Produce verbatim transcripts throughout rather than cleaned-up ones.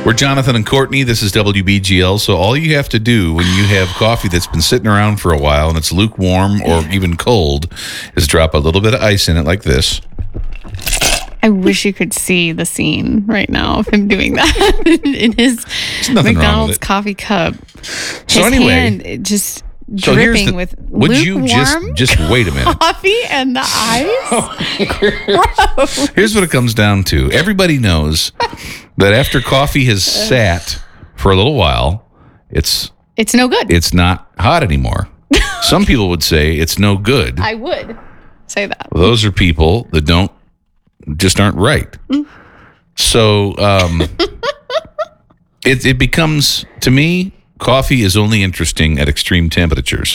We're Jonathan and Courtney. This is W B G L. So all you have to do when you have coffee that's been sitting around for a while and it's lukewarm or even cold is drop a little bit of ice in it like this. I wish you could see the scene right now of him doing that in his McDonald's coffee cup. His so anyway, hand just so dripping the, with would lukewarm you just just wait a minute? Coffee and the ice. Gross. Here's what it comes down to. Everybody knows that after coffee has sat for a little while, it's it's no good. It's not hot anymore. Some people would say it's no good. I would say that. Those are people that don't just aren't right. Mm. So um, it it becomes, to me, coffee is only interesting at extreme temperatures.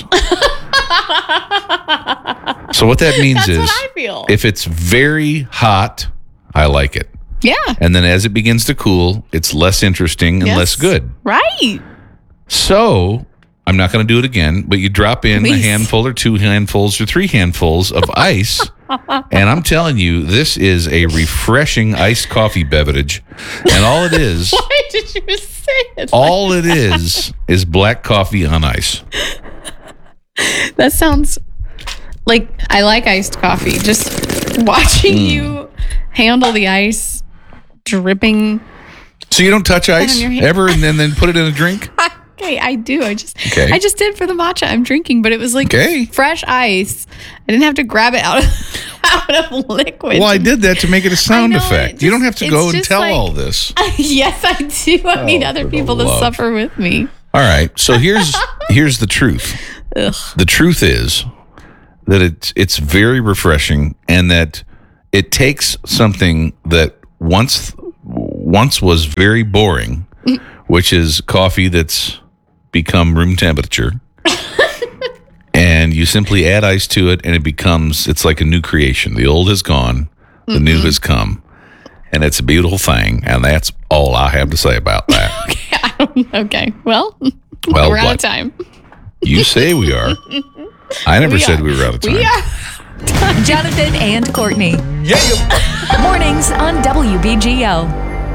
So what that means That's is what I feel. If it's very hot, I like it. Yeah. And then as it begins to cool, it's less interesting and yes. less good. Right. So I'm not going to do it again, but you drop in Please. a handful or two handfuls or three handfuls of ice. And I'm telling you, this is a refreshing iced coffee beverage. And all it is... Why did you say it? All like it that? is is black coffee on ice. That sounds like I like iced coffee. Just watching mm. you handle the ice dripping. So you don't touch ice ever and then, then put it in a drink? Okay, I do. I just okay. I just did for the matcha I'm drinking, but it was like okay. fresh ice. I didn't have to grab it out of, out of liquid. Well, I did that to make it a sound know, effect. just, you don't have to go and tell like, all this. Yes, I do. I oh, need other people to love. suffer with me. All right. So here's here's the truth. Ugh. The truth is that it's it's very refreshing, and that it takes something that once once was very boring, which is coffee that's become room temperature, and you simply add ice to it, and it becomes, it's like a new creation. The old is gone, the mm-hmm. new has come, and it's a beautiful thing, and that's all I have to say about that. okay, I don't, okay, well, well we're out what? of time. You say we are. I never we said are. we were out of time. We are. Jonathan and Courtney. Yeah. Mornings on W B G L.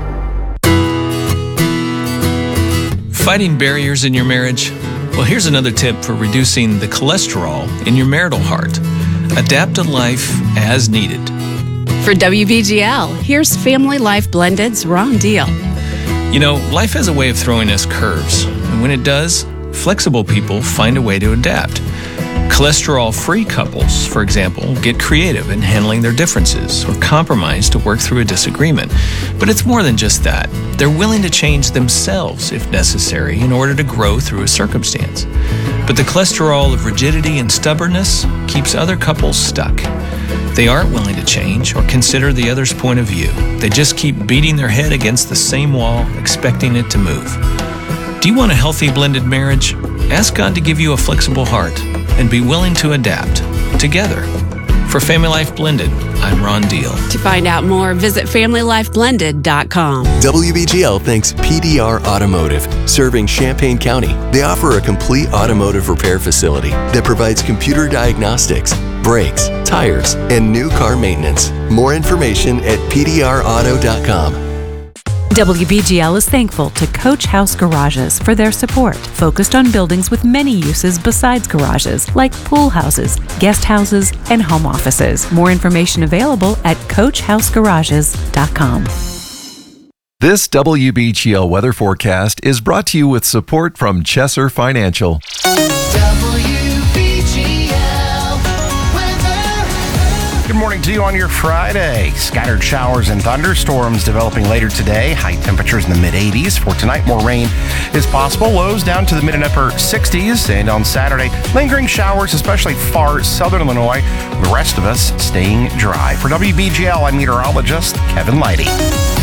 Fighting barriers in your marriage? Well, here's another tip for reducing the cholesterol in your marital heart. Adapt to life as needed. For W B G L, here's Family Life Blended's Ron Deal. You know, life has a way of throwing us curves. And when it does, flexible people find a way to adapt. Cholesterol-free couples, for example, get creative in handling their differences or compromise to work through a disagreement. But it's more than just that. They're willing to change themselves if necessary in order to grow through a circumstance. But the cholesterol of rigidity and stubbornness keeps other couples stuck. They aren't willing to change or consider the other's point of view. They just keep beating their head against the same wall, expecting it to move. Do you want a healthy blended marriage? Ask God to give you a flexible heart and be willing to adapt together. For Family Life Blended, I'm Ron Deal. To find out more, visit family life blended dot com. W B G L thanks P D R Automotive, serving Champaign County. They offer a complete automotive repair facility that provides computer diagnostics, brakes, tires, and new car maintenance. More information at P D R auto dot com. W B G L is thankful to Coach House Garages for their support, focused on buildings with many uses besides garages, like pool houses, guest houses, and home offices. More information available at coach house garages dot com. This W B G L weather forecast is brought to you with support from Chesser Financial. Good morning to you on your Friday. Scattered showers and thunderstorms developing later today. High temperatures in the mid eighties. For tonight, more rain is possible. Lows down to the mid and upper sixties. And on Saturday, lingering showers, especially far southern Illinois. The rest of us staying dry. For W B G L, I'm meteorologist Kevin Leidy.